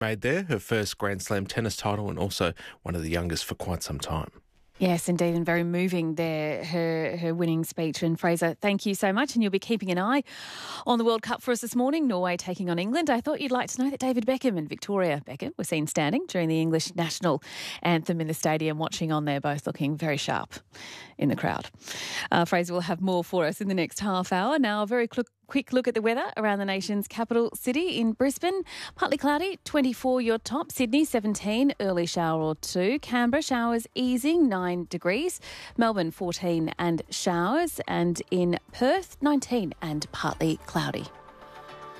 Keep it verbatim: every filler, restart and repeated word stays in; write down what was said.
made there, her first Grand Slam tennis title and also one of the youngest for quite some time. Yes, indeed, and very moving there, her her winning speech. And Fraser, thank you so much. And you'll be keeping an eye on the World Cup for us this morning, Norway taking on England. I thought you'd like to know that David Beckham and Victoria Beckham were seen standing during the English national anthem in the stadium, watching on there, both looking very sharp in the crowd. Uh, Fraser will have more for us in the next half hour. Now, a very quick Quick look at the weather around the nation's capital city. In Brisbane, partly cloudy, twenty-four your top. Sydney, seventeen, early shower or two. Canberra, showers easing, nine degrees. Melbourne, fourteen and showers. And in Perth, nineteen and partly cloudy.